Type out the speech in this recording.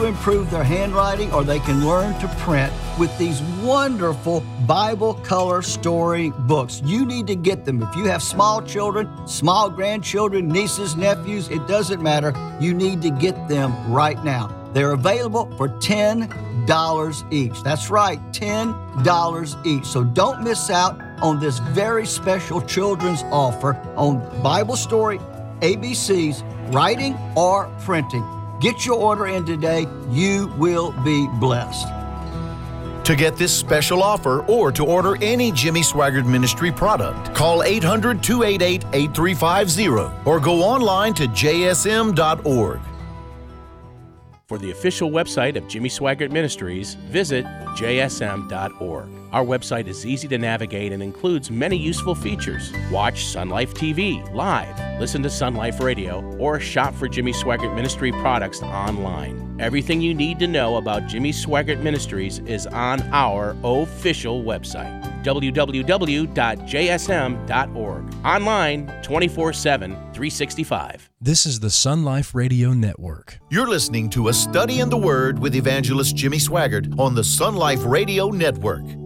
to improve their handwriting or they can learn to print with these wonderful Bible color story books. You need to get them. If you have small children, small grandchildren, nieces, nephews, it doesn't matter. You need to get them right now. They're available for $10 each. That's right, $10 each. So don't miss out on this very special children's offer on Bible story, ABCs, writing, or printing. Get your order in today. You will be blessed. To get this special offer or to order any Jimmy Swaggart Ministry product, call 800-288-8350 or go online to jsm.org. For the official website of Jimmy Swaggart Ministries, visit jsm.org. Our website is easy to navigate and includes many useful features. Watch Sun Life TV live, listen to Sun Life Radio, or shop for Jimmy Swaggart Ministry products online. Everything you need to know about Jimmy Swaggart Ministries is on our official website, www.jsm.org. Online, 24/7, 365. This is the Sun Life Radio Network. You're listening to A Study in the Word with Evangelist Jimmy Swaggart on the Sun Life Radio Network.